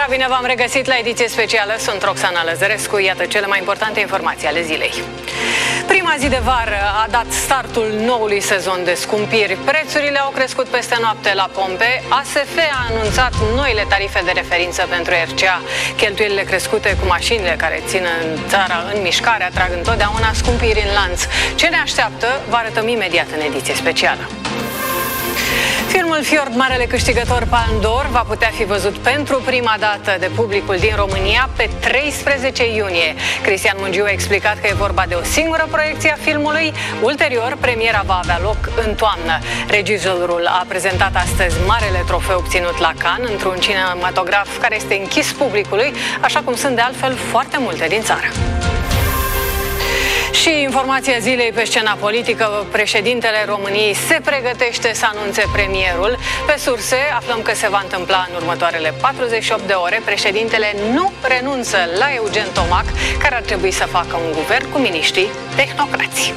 bine v-am regăsit la ediție specială. Sunt Roxana Lăzărescu. Iată cele mai importante informații ale zilei. Prima zi de vară a dat startul noului sezon de scumpiri. Prețurile au crescut peste noapte la pompe. ASF a anunțat noile tarife de referință pentru RCA. Cheltuielile crescute cu mașinile care țin în țara în mișcare atrag întotdeauna scumpiri în lanț. Ce ne așteaptă, vă arătăm imediat în ediție specială. Filmul Fjord, marele câștigător Palme d'Or, va putea fi văzut pentru prima dată de publicul din România pe 13 iunie. Cristian Mungiu a explicat că e vorba de o singură proiecție a filmului. Ulterior, premiera va avea loc în toamnă. Regizorul a prezentat astăzi marele trofeu obținut la Cannes într-un cinematograf care este închis publicului, așa cum sunt de altfel foarte multe din țară. Și informația zilei pe scena politică, președintele României se pregătește să anunțe premierul. Pe surse aflăm că se va întâmpla în următoarele 48 de ore. Președintele nu renunță la Eugen Tomac, care ar trebui să facă un guvern cu miniștrii tehnocrați.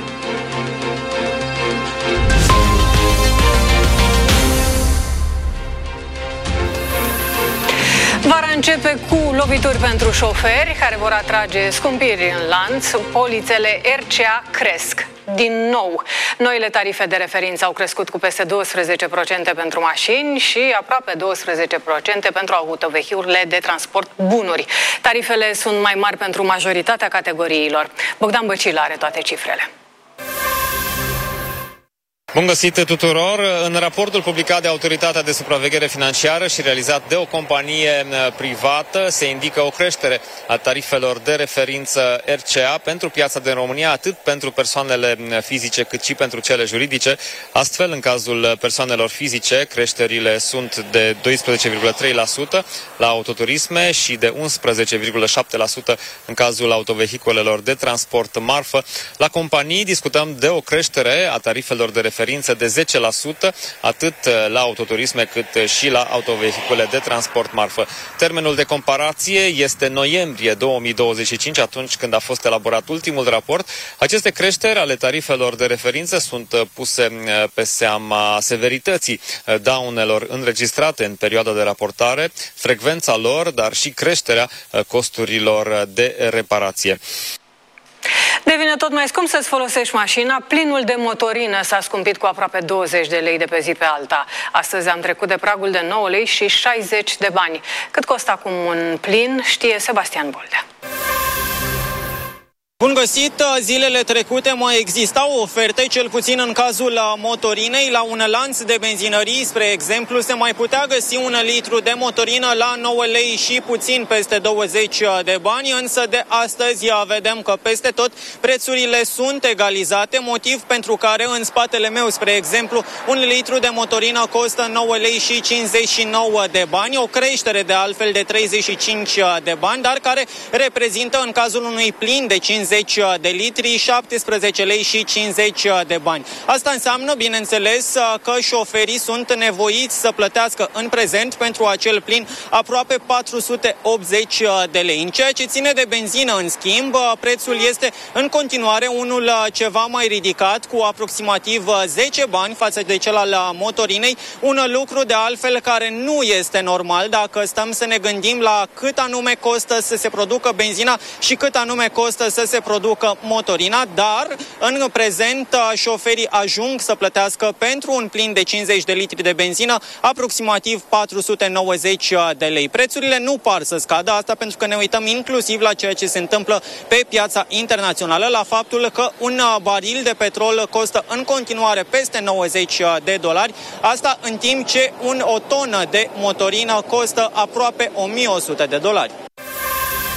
Vara începe cu lovituri pentru șoferi care vor atrage scumpiri în lanț. Polițele RCA cresc din nou. Noile tarife de referință au crescut cu peste 12% pentru mașini și aproape 12% pentru autovehiculele de transport bunuri. Tarifele sunt mai mari pentru majoritatea categoriilor. Bogdan Băcil are toate cifrele. Bun găsit tuturor! În raportul publicat de Autoritatea de Supraveghere Financiară și realizat de o companie privată se indică o creștere a tarifelor de referință RCA pentru piața din România, atât pentru persoanele fizice cât și pentru cele juridice. Astfel, în cazul persoanelor fizice, creșterile sunt de 12,3% la autoturisme și de 11,7% în cazul autovehiculelor de transport marfă. La companii discutăm de o creștere a tarifelor de referință de 10%, atât la autoturisme cât și la autovehicule de transport marfă. Termenul de comparație este noiembrie 2025, atunci când a fost elaborat ultimul raport. Aceste creșteri ale tarifelor de referință sunt puse pe seama severității daunelor înregistrate în perioada de raportare, frecvența lor, dar și creșterea costurilor de reparație. Devine tot mai scump să-ți folosești mașina. Plinul de motorină s-a scumpit cu aproape 20 de lei de pe zi pe alta. Astăzi am trecut de pragul de 9 lei și 60 de bani. Cât costă acum un plin, știe Sebastian Boldea. Bun găsit! Zilele trecute mai existau oferte, cel puțin în cazul motorinei. La un lanț de benzinării, spre exemplu, se mai putea găsi un litru de motorină la 9 lei și puțin peste 20 de bani, însă de astăzi vedem că peste tot prețurile sunt egalizate, motiv pentru care în spatele meu, spre exemplu, un litru de motorină costă 9 lei și 59 de bani, o creștere de altfel de 35 de bani, dar care reprezintă în cazul unui plin de 50 de litri, 17 lei și 50 de bani. Asta înseamnă, bineînțeles, că șoferii sunt nevoiți să plătească în prezent pentru acel plin aproape 480 de lei. În ceea ce ține de benzină, în schimb, prețul este în continuare unul ceva mai ridicat, cu aproximativ 10 bani față de cel al motorinei, un lucru de altfel care nu este normal dacă stăm să ne gândim la cât anume costă să se producă benzina și cât anume costă să se producă motorina, dar în prezent șoferii ajung să plătească pentru un plin de 50 de litri de benzină aproximativ 490 de lei. Prețurile nu par să scadă, asta pentru că ne uităm inclusiv la ceea ce se întâmplă pe piața internațională, la faptul că un baril de petrol costă în continuare peste 90 de dolari, asta în timp ce o tonă de motorină costă aproape 1100 de dolari.